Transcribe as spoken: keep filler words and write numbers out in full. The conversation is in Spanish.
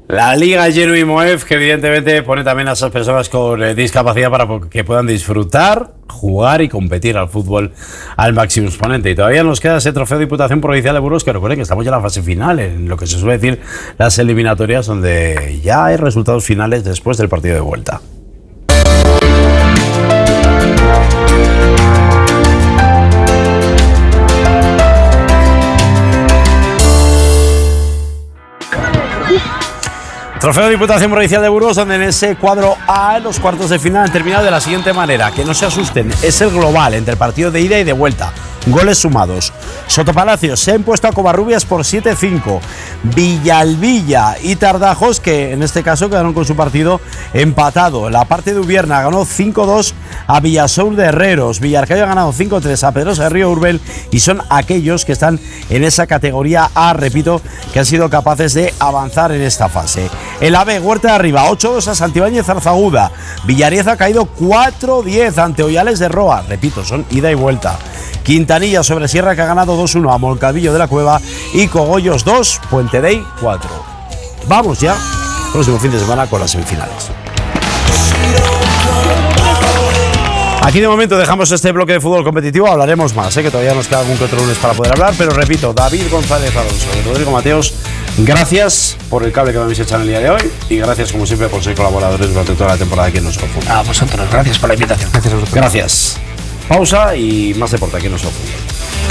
La Liga Genuine Moef, que evidentemente pone también a esas personas con eh, discapacidad para que puedan disfrutar, jugar y competir al fútbol al máximo exponente. Y todavía nos queda ese trofeo de Diputación Provincial de Burgos, que recuerden que estamos ya en la fase final, en lo que se suele decir las eliminatorias, donde ya hay resultados finales después del partido de vuelta. Trofeo de Diputación Provincial de Burgos, donde en ese cuadro A los cuartos de final han terminado de la siguiente manera. Que no se asusten, es el global entre el partido de ida y de vuelta. Goles sumados. Sotopalacios se ha impuesto a Covarrubias por siete cinco. Villalbilla y Tardajos, que en este caso quedaron con su partido empatado. La parte de Ubierna ganó cinco dos a Villasour de Herreros. Villarcayo ha ganado cinco tres a Pedrosa de Río Urbel, y son aquellos que están en esa categoría A, repito, que han sido capaces de avanzar en esta fase. El A B, Huerta de Arriba, ocho dos a Santibáñez Zarzaguda. Villarieza ha caído cuatro diez ante Ollales de Roa. Repito, son ida y vuelta. Quintanilla sobre Sierra, que ha ganado dos uno a Moncadillo de la Cueva, y Cogollos dos, Puente Dei cuatro. Vamos ya, próximo fin de semana con las semifinales. Aquí de momento dejamos este bloque de fútbol competitivo, hablaremos más, ¿eh? Que todavía nos queda algún que otro lunes para poder hablar, pero repito, David González Alonso y Rodrigo Mateos, gracias por el cable que me habéis echado en el día de hoy, y gracias como siempre por ser colaboradores durante toda la temporada aquí en Nos Fútbol. A vosotros, gracias por la invitación. Gracias a vosotros. Gracias. Pausa y más deporte aquí en Nos Fútbol.